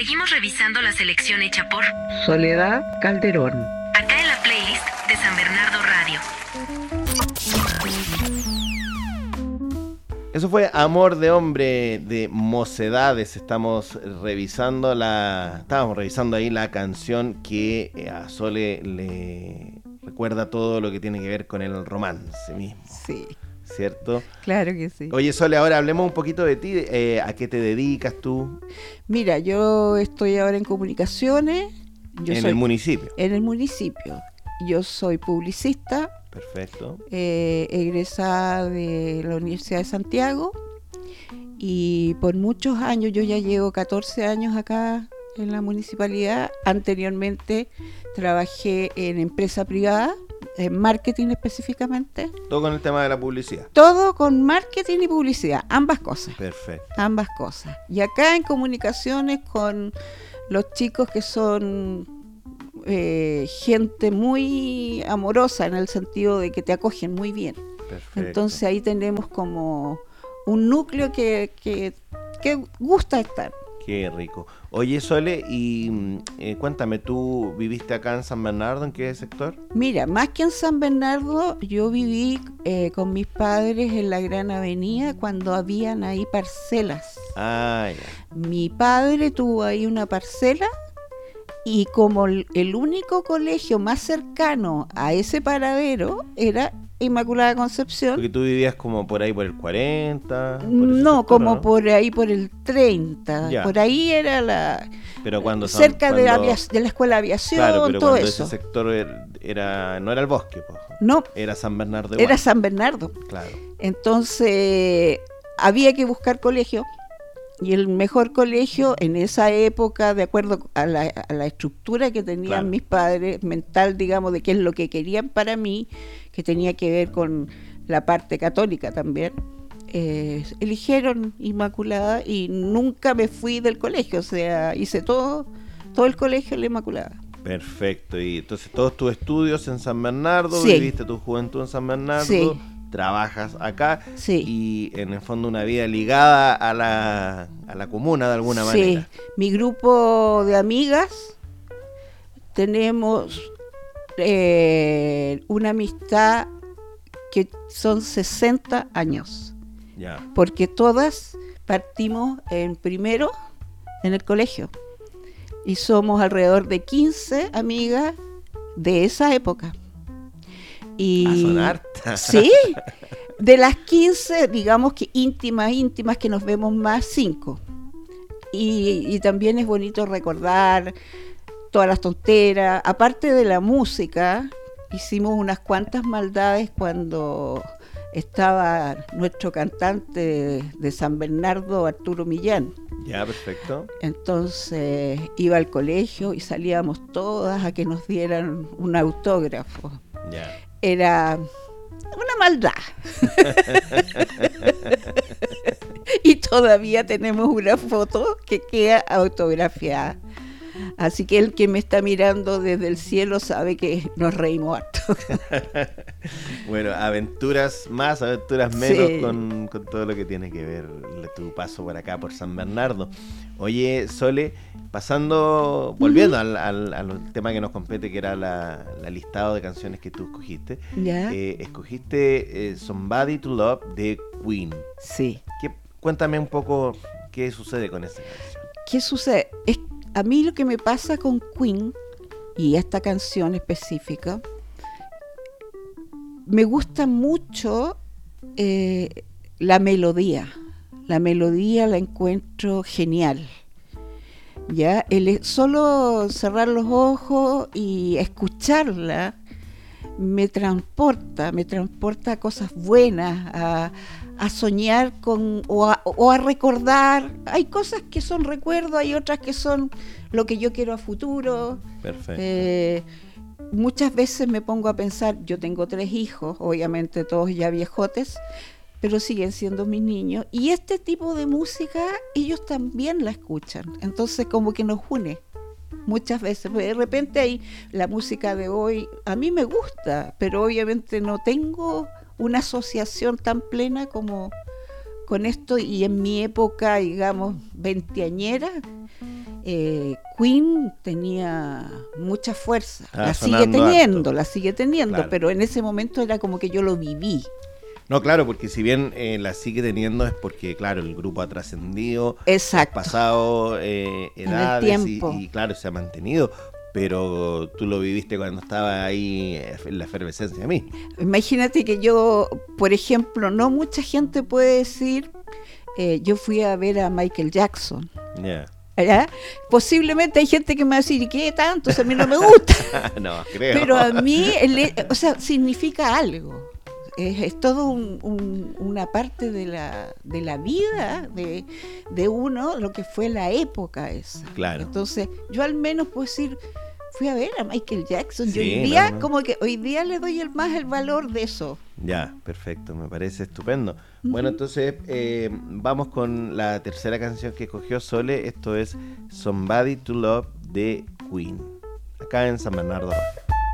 Seguimos revisando la selección hecha por Soledad Calderón. acá en la playlist de San Bernardo Radio. Eso fue Amor de Hombre de Mocedades. Estábamos revisando ahí la canción que a Sole le recuerda todo lo que tiene que ver con el romance mismo. Sí, ¿Cierto? claro que sí. Oye, Sole, ahora hablemos un poquito de ti. ¿A qué te dedicas tú? Mira, yo estoy ahora en comunicaciones. El municipio. En el municipio. Yo soy publicista. Perfecto. Egresada de la Universidad de Santiago y por muchos años, yo ya llevo 14 años acá en la municipalidad. Anteriormente trabajé en empresa privada, en marketing específicamente. Todo con el tema de la publicidad. Todo con marketing y publicidad, ambas cosas. Perfecto. Ambas cosas. Y acá en comunicaciones con los chicos que son gente muy amorosa, en el sentido de que te acogen muy bien. Perfecto. Entonces ahí tenemos como un núcleo que gusta estar. Qué rico. Oye, Sole, y cuéntame, ¿tú viviste acá en San Bernardo? ¿En qué sector? Mira, más que en San Bernardo, yo viví con mis padres en la Gran Avenida cuando habían ahí parcelas. Ah, ya. Mi padre tuvo ahí una parcela y como el único colegio más cercano a ese paradero era Inmaculada Concepción. Porque tú vivías como por ahí por el 40. Por ese No, sector, como ¿no? por ahí por el 30. Ya. Por ahí era la Pero cuando cerca de la escuela de aviación, claro, pero todo cuando eso. ese sector no era el bosque, po. No, Era San Bernardo. era igual. San Bernardo. Claro. Entonces había que buscar colegio. Y el mejor colegio en esa época, de acuerdo a la estructura que tenían Claro. mis padres, mental, digamos, de qué es lo que querían para mí, que tenía que ver con la parte católica también, eligieron Inmaculada y nunca me fui del colegio, o sea, hice todo el colegio en la Inmaculada. Perfecto. Y entonces todos tus estudios en San Bernardo, Sí. viviste tu juventud en San Bernardo, Sí. trabajas acá Sí. y en el fondo una vida ligada a la comuna de alguna manera. Sí, mi grupo de amigas tenemos una amistad que son 60 años, Ya. porque todas partimos en primero en el colegio y somos alrededor de 15 amigas de esa época. Y Son hartas. sí, de las 15, digamos que íntimas que nos vemos más, 5. Y también es bonito recordar todas las tonteras. Aparte de la música, hicimos unas cuantas maldades cuando estaba nuestro cantante de San Bernardo, Arturo Millán. Ya, perfecto. Entonces iba al colegio y salíamos todas a que nos dieran un autógrafo. Ya. Era una maldad. Y todavía tenemos una foto que queda autografiada. Así que el que me está mirando desde el cielo sabe que nos reímos harto. Bueno, aventuras más, aventuras menos Sí. con todo lo que tiene que ver tu paso por acá, por San Bernardo. Oye, Sole, volviendo al tema que nos compete, que era la listado de canciones que tú escogiste. ¿Ya? Escogiste Somebody to Love de Queen. Sí. Cuéntame un poco qué sucede con esa canción. ¿Qué sucede? A mí lo que me pasa con Queen y esta canción específica, me gusta mucho la melodía. La melodía la encuentro genial. Ya, solo cerrar los ojos y escucharla me transporta a cosas buenas, a soñar o a recordar. Hay cosas que son recuerdos, hay otras que son lo que yo quiero a futuro. Perfecto. Muchas veces me pongo a pensar, yo tengo 3 hijos, obviamente todos ya viejotes, pero siguen siendo mis niños, y este tipo de música ellos también la escuchan, entonces como que nos une muchas veces. De repente hay la música de hoy, a mí me gusta, pero obviamente no tengo una asociación tan plena como con esto, y en mi época, digamos, veinteañera, Queen tenía mucha fuerza, Estaba la sigue teniendo, Claro. pero en ese momento era como que yo lo viví. No, claro, porque si bien la sigue teniendo es porque, claro, el grupo ha trascendido, Exacto. ha pasado edades tiempo. y, claro, se ha mantenido, pero tú lo viviste cuando estaba ahí en la efervescencia de mí. Imagínate que yo, por ejemplo, no mucha gente puede decir, yo fui a ver a Michael Jackson. Ya. ¿Ya? Posiblemente hay gente que me va a decir, ¿y qué tanto? O sea, a mí no me gusta. No, creo. Pero a mí, o sea, significa algo. Es todo una parte de la vida de uno, lo que fue la época esa. Claro. Entonces, yo al menos puedo decir, fui a ver a Michael Jackson. Sí, Yo hoy día, no. como que hoy día le doy más el valor de eso. Ya, perfecto, me parece estupendo. Bueno, entonces vamos con la tercera canción que escogió Sole. Esto es Somebody to Love de Queen, acá en San Bernardo.